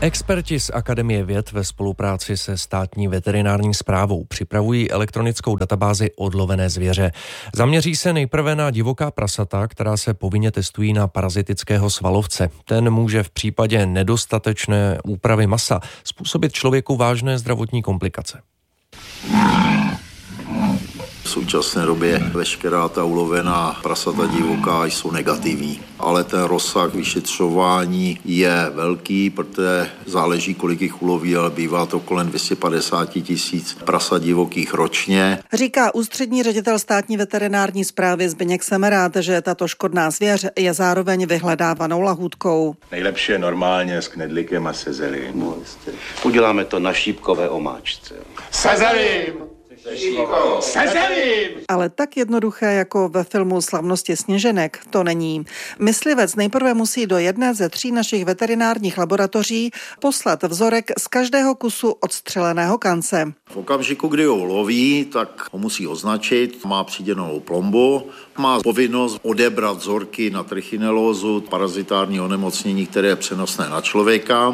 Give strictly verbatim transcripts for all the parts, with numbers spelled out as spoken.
Experti z Akademie věd ve spolupráci se státní veterinární správou připravují elektronickou databázi odlovené zvěře. Zaměří se nejprve na divoká prasata, která se povinně testují na parazitického svalovce. Ten může v případě nedostatečné úpravy masa způsobit člověku vážné zdravotní komplikace. V současné době veškerá ta ulovená prasata divoká jsou negativní, ale ten rozsah vyšetřování je velký, protože záleží, kolik jich uloví, ale bývá to kolem dvě stě padesát tisíc prasat divokých ročně. Říká ústřední ředitel státní veterinární správy Zbyněk Semerád, že tato škodná zvěř je zároveň vyhledávanou lahůdkou. Nejlepší je normálně s knedlíkem a se zelím. Uděláme to na šípkové omáčce. Se zelím! Ale tak jednoduché jako ve filmu Slavnosti sněženek to není. Myslivec nejprve musí do jedné ze tří našich veterinárních laboratoří poslat vzorek z každého kusu odstřeleného kance. V okamžiku, kdy ho loví, tak ho musí označit, má přidělenou plombu, má povinnost odebrat vzorky na trichinelózu, parazitární onemocnění, které je přenosné na člověka,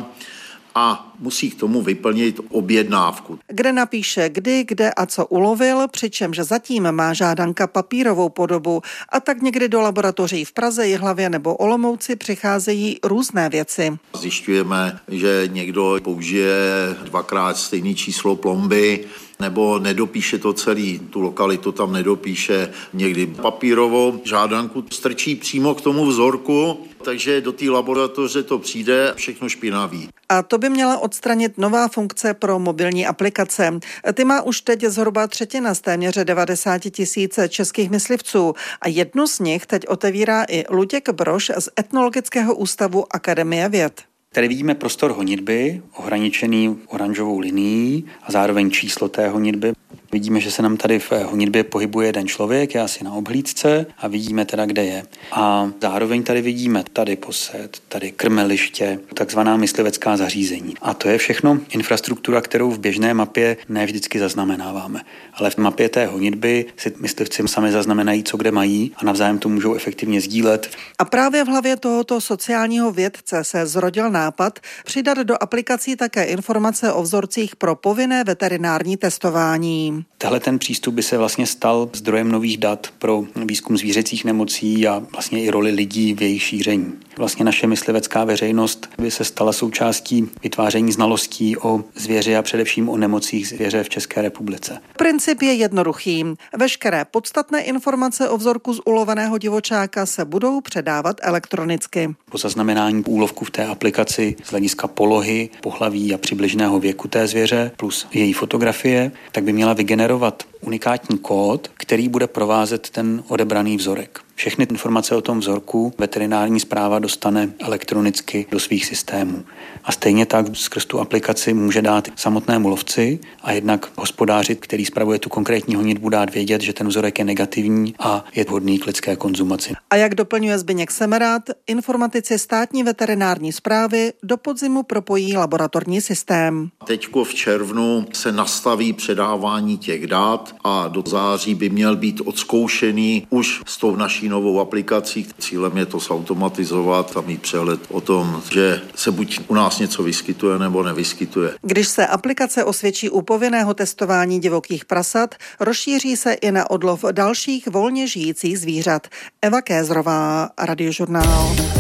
a musí k tomu vyplnit objednávku, kde napíše kdy, kde a co ulovil, přičemž zatím má žádanka papírovou podobu, a tak někdy do laboratoří v Praze, Jihlavě nebo Olomouci přicházejí různé věci. Zjišťujeme, že někdo použije dvakrát stejné číslo plomby, nebo nedopíše to celý, tu lokalitu tam nedopíše, někdy papírovou žádanku strčí přímo k tomu vzorku, takže do té laboratoře to přijde všechno špinavý. A to by měla odstranit nová funkce pro mobilní aplikace. Ty má už teď zhruba třetina z téměř devadesát tisíc českých myslivců a jednu z nich teď otevírá i Luděk Brož z Etnologického ústavu Akademie věd. Tady vidíme prostor honitby, ohraničený oranžovou linií a zároveň číslo té honitby. Vidíme, že se nám tady v honitbě pohybuje jeden člověk, je asi na obhlídce a vidíme teda, kde je. A zároveň tady vidíme tady posed, tady krmeliště, takzvaná myslivecká zařízení. A to je všechno infrastruktura, kterou v běžné mapě ne vždycky zaznamenáváme. Ale v mapě té honitby si myslivci sami zaznamenají, co kde mají a navzájem to můžou efektivně sdílet. A právě v hlavě tohoto sociálního vědce se zrodil nápad přidat do aplikací také informace o vzorcích pro povinné veterinární testování. Tahle ten přístup by se vlastně stal zdrojem nových dat pro výzkum zvířecích nemocí a vlastně i roli lidí v jejich šíření. Vlastně naše myslivecká veřejnost by se stala součástí vytváření znalostí o zvěři a především o nemocích zvěře v České republice. Princip je jednoduchý. Veškeré podstatné informace o vzorku z uloveného divočáka se budou předávat elektronicky. Po zaznamenání úlovku v té aplikaci z hlediska polohy, pohlaví a přibližného věku té zvěře plus její fotografie, tak by měla vygenerovat unikátní kód, který bude provázet ten odebraný vzorek. Všechny informace o tom vzorku veterinární správa dostane elektronicky do svých systémů. A stejně tak skrz tu aplikaci může dát samotnému lovci a jednak hospodáři, který spravuje tu konkrétní honitbu, dát vědět, že ten vzorek je negativní a je vhodný k lidské konzumaci. A jak doplňuje Zbyněk Semerád, informatici státní veterinární správy do podzimu propojí laboratorní systém. Teďko v červnu se nastaví předávání těch dat a do září by měl být odzkoušený už s tou naší novou aplikací. Cílem je to zautomatizovat a mít přehled o tom, že se buď u nás něco vyskytuje nebo nevyskytuje. Když se aplikace osvědčí u povinného testování divokých prasat, rozšíří se i na odlov dalších volně žijících zvířat. Eva Kézrová, Radiožurnál.